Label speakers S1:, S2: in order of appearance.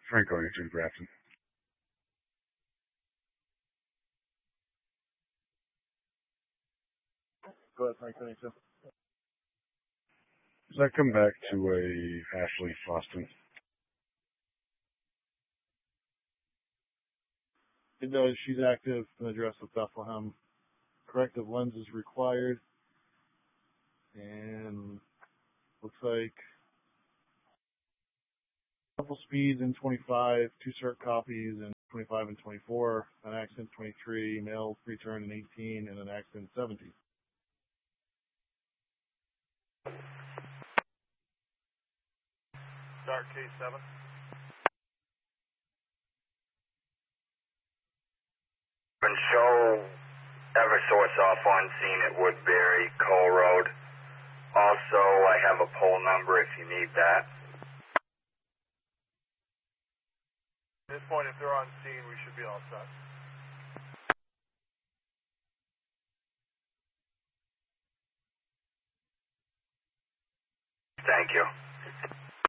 S1: Franco answered Grafton.
S2: Go ahead, Franco answer.
S1: Does that come back to a Ashley Foston?
S2: It does. She's active and addressed with Bethlehem. Corrective lens is required. And looks like a couple speeds in 25, 2 cert copies in 25 and 24, an accident 23, mail return in 18, and an accident 17.
S3: Start K7.
S4: And show Eversource off on scene at Woodbury, Cole Road. Also, I have a pole number if you need that.
S3: At this point, if they're on scene, we should be all set.
S4: Thank you.